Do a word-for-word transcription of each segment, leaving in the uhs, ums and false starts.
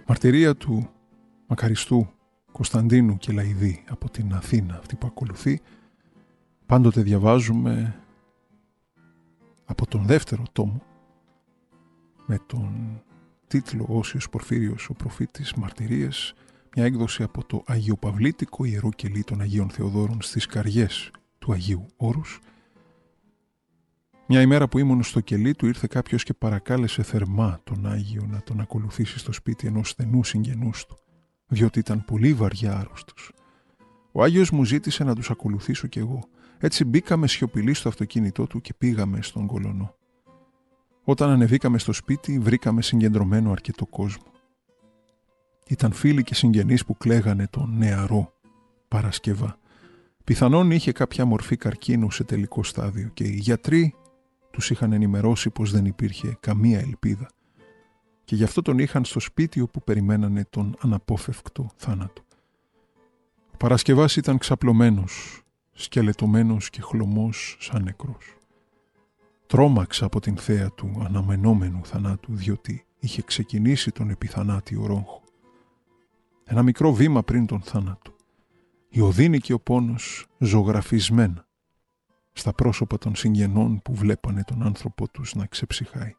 Μαρτυρία του μακαριστού Κωνσταντίνου Κελαϊδή από την Αθήνα, αυτή που ακολουθεί. Πάντοτε διαβάζουμε από τον δεύτερο τόμο με τον τίτλο «Όσιος Πορφύριος ο προφήτης μαρτυρίες», μια έκδοση από το Αγιοπαυλίτικο Ιερό Κελί των Αγίων Θεοδόρων στις Καριές του Αγίου Όρους. Μια ημέρα που ήμουν στο κελί του, ήρθε κάποιος και παρακάλεσε θερμά τον Άγιο να τον ακολουθήσει στο σπίτι ενός στενού συγγενούς του, διότι ήταν πολύ βαριά άρρωστος. Ο Άγιος μου ζήτησε να τους ακολουθήσω κι εγώ. Έτσι μπήκαμε σιωπηλοί στο αυτοκίνητό του και πήγαμε στον Κολωνό. Όταν ανεβήκαμε στο σπίτι, βρήκαμε συγκεντρωμένο αρκετό κόσμο. Ήταν φίλοι και συγγενείς που κλαίγανε τον νεαρό Παρασκευά. Πιθανόν είχε κάποια μορφή καρκίνου σε τελικό στάδιο και οι γιατροί τους είχαν ενημερώσει πως δεν υπήρχε καμία ελπίδα και γι' αυτό τον είχαν στο σπίτι όπου περιμένανε τον αναπόφευκτο θάνατο. Ο Παρασκευάς ήταν ξαπλωμένος, σκελετωμένος και χλωμός σαν νεκρός. Τρόμαξα από την θέα του αναμενόμενου θανάτου, διότι είχε ξεκινήσει τον επιθανάτιο ρόγχο. Ένα μικρό βήμα πριν τον θάνατο. Η οδύνη και ο πόνος ζωγραφισμένα στα πρόσωπα των συγγενών που βλέπανε τον άνθρωπό τους να ξεψυχάει.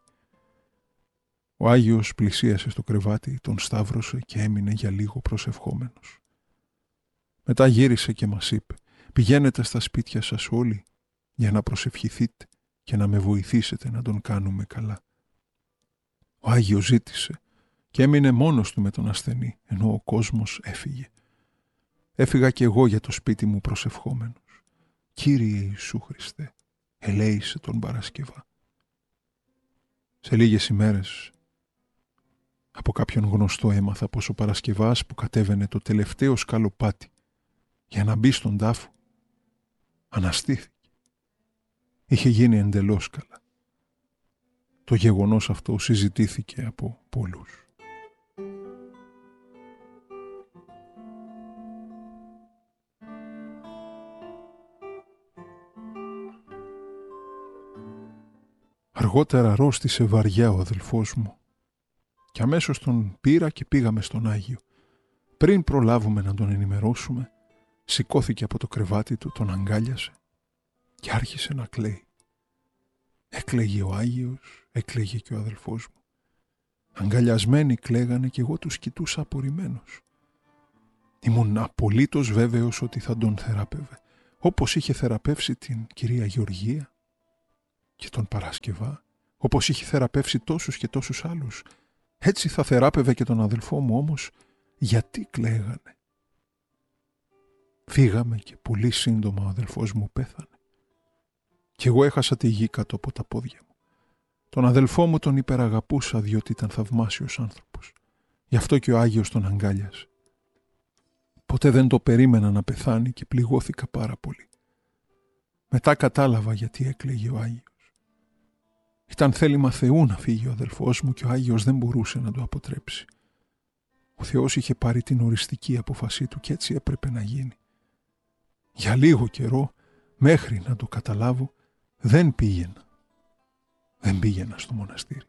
Ο Άγιος πλησίασε στο κρεβάτι, τον σταύρωσε και έμεινε για λίγο προσευχόμενος. Μετά γύρισε και μας είπε: «Πηγαίνετε στα σπίτια σας όλοι για να προσευχηθείτε και να με βοηθήσετε να τον κάνουμε καλά». Ο Άγιος ζήτησε και έμεινε μόνος του με τον ασθενή, ενώ ο κόσμος έφυγε. Έφυγα κι εγώ για το σπίτι μου προσευχόμενος. «Κύριε Ιησού Χριστέ, ελέησε τον Παρασκευά». Σε λίγες ημέρες από κάποιον γνωστό έμαθα πως ο Παρασκευάς που κατέβαινε το τελευταίο σκαλοπάτι για να μπει στον τάφο αναστήθηκε. Είχε γίνει εντελώς καλά. Το γεγονός αυτό συζητήθηκε από πολλούς. Αργότερα αρρώστησε βαριά ο αδελφός μου και αμέσως τον πήρα και πήγαμε στον Άγιο. Πριν προλάβουμε να τον ενημερώσουμε, σηκώθηκε από το κρεβάτι του, τον αγκάλιασε και άρχισε να κλαίει. Έκλαιγε ο Άγιος, έκλαιγε και ο αδελφός μου. Αγκαλιασμένοι κλαίγανε και εγώ τους κοιτούσα απορριμμένος. Ήμουν απολύτως βέβαιος ότι θα τον θεράπευε, όπως είχε θεραπεύσει την κυρία Γεωργία και τον Παρασκευά, όπως είχε θεραπεύσει τόσους και τόσους άλλους. Έτσι θα θεράπευε και τον αδελφό μου, όμως γιατί κλαίγανε? Φύγαμε και πολύ σύντομα ο αδελφός μου πέθανε. Κι εγώ έχασα τη γη κάτω από τα πόδια μου. Τον αδελφό μου τον υπεραγαπούσα, διότι ήταν θαυμάσιος άνθρωπος. Γι' αυτό και ο Άγιος τον αγκάλιασε. Ποτέ δεν το περίμενα να πεθάνει και πληγώθηκα πάρα πολύ. Μετά κατάλαβα γιατί έκλαιγε ο Άγιος. Ήταν θέλημα Θεού να φύγει ο αδελφός μου και ο Άγιος δεν μπορούσε να το αποτρέψει. Ο Θεός είχε πάρει την οριστική απόφασή του και έτσι έπρεπε να γίνει. Για λίγο καιρό, μέχρι να το καταλάβω, δεν πήγαινα. Δεν πήγαινα στο μοναστήρι.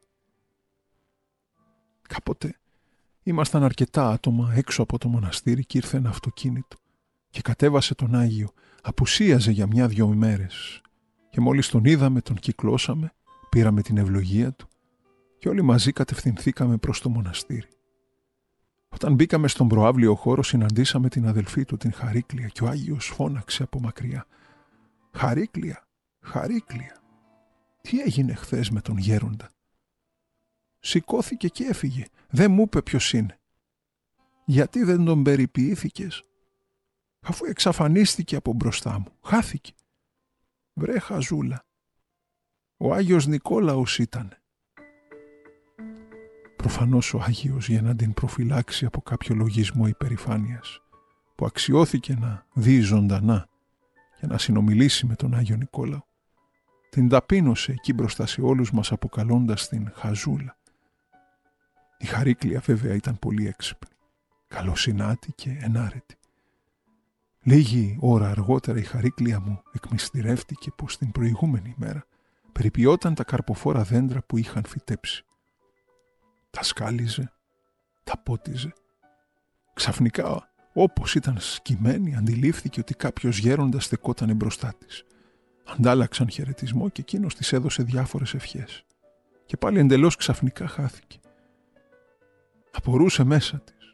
Κάποτε ήμασταν αρκετά άτομα έξω από το μοναστήρι και ήρθε ένα αυτοκίνητο και κατέβασε τον Άγιο. Απουσίαζε για μια-δυο ημέρες και μόλις τον είδαμε τον κυκλώσαμε, πήραμε την ευλογία του και όλοι μαζί κατευθυνθήκαμε προς το μοναστήρι. Όταν μπήκαμε στον προαύλιο χώρο συναντήσαμε την αδελφή του, την Χαρίκλια, και ο Άγιος φώναξε από μακριά: «Χαρίκλια, Χαρίκλια, τι έγινε χθες με τον γέροντα?» «Σηκώθηκε και έφυγε, δεν μου είπε ποιος είναι». «Γιατί δεν τον περιποιήθηκες?» «Αφού εξαφανίστηκε από μπροστά μου, χάθηκε». «Βρε χαζούλα, ο Άγιος Νικόλαος ήταν». Προφανώς ο Άγιος, για να την προφυλάξει από κάποιο λογισμό υπερηφάνειας, που αξιώθηκε να δει ζωντανά και να συνομιλήσει με τον Άγιο Νικόλαο, την ταπείνωσε εκεί μπροστά σε όλους μας αποκαλώντας την χαζούλα. Η Χαρίκλια βέβαια ήταν πολύ έξυπνη, καλοσυνάτη και ενάρετη. Λίγη ώρα αργότερα η Χαρίκλια μου εκμυστηρεύτηκε πως την προηγούμενη μέρα περιποιόταν τα καρποφόρα δέντρα που είχαν φυτέψει. Τα σκάλιζε, Τα πότιζε. Ξαφνικά, όπως ήταν σκυμμένη, αντιλήφθηκε ότι κάποιος γέροντας στεκότανε μπροστά της. Αντάλλαξαν χαιρετισμό και εκείνος της έδωσε διάφορες ευχές. Και πάλι εντελώς ξαφνικά χάθηκε. Απορούσε μέσα της.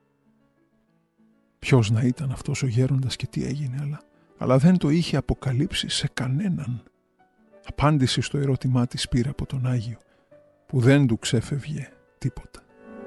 Ποιος να ήταν αυτός ο γέροντας και τι έγινε, αλλά, αλλά δεν το είχε αποκαλύψει σε κανέναν. Απάντηση στο ερώτημά της πήρε από τον Άγιο, που δεν του ξέφευγε τίποτα.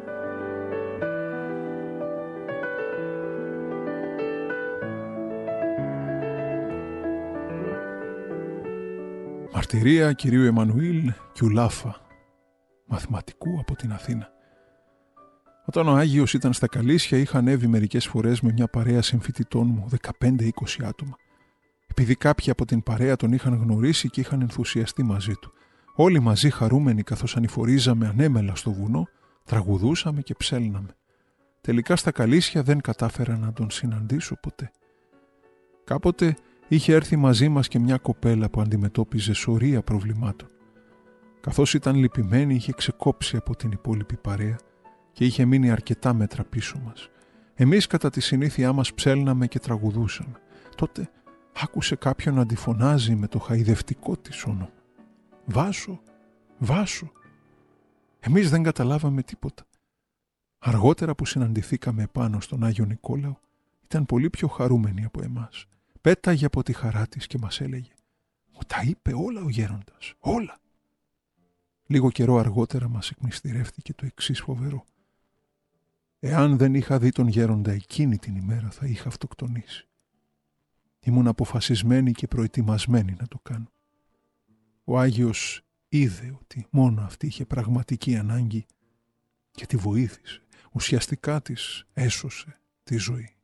Μαρτυρία κυρίου Εμμανουήλ Κιουλάφα, μαθηματικού από την Αθήνα. Όταν ο Άγιος ήταν στα Καλήσια, είχα ανέβει μερικές φορές με μια παρέα συμφοιτητών μου, δεκαπέντε είκοσι άτομα. Επειδή κάποιοι από την παρέα τον είχαν γνωρίσει και είχαν ενθουσιαστεί μαζί του. Όλοι μαζί χαρούμενοι, καθώς ανηφορίζαμε ανέμελα στο βουνό, τραγουδούσαμε και ψέλναμε. Τελικά στα Καλήσια δεν κατάφερα να τον συναντήσω ποτέ. Κάποτε είχε έρθει μαζί μας και μια κοπέλα που αντιμετώπιζε σωρία προβλημάτων. Καθώς ήταν λυπημένη, είχε ξεκόψει από την υπόλοιπη παρέα και είχε μείνει αρκετά μέτρα πίσω μας. Εμείς κατά τη συνήθειά μας ψέλναμε και τραγουδούσαμε. Τότε άκουσε κάποιον να τη φωνάζει με το χαϊδευτικό της όνομα. «Βάσο, Βάσο». Εμείς δεν καταλάβαμε τίποτα. Αργότερα που συναντηθήκαμε επάνω στον Άγιο Νικόλαο, ήταν πολύ πιο χαρούμενη από εμάς. Πέταγε από τη χαρά της και μας έλεγε «Μου τα είπε όλα ο γέροντας, όλα». Λίγο καιρό αργότερα μας εκμυστηρεύτηκε το εξής φοβερό. Εάν δεν είχα δει τον γέροντα εκείνη την ημέρα, θα είχα αυτοκτονήσει. Ήμουν αποφασισμένη και προετοιμασμένη να το κάνω. Ο Άγιος είδε ότι μόνο αυτή είχε πραγματική ανάγκη και τη βοήθησε. Ουσιαστικά της έσωσε τη ζωή.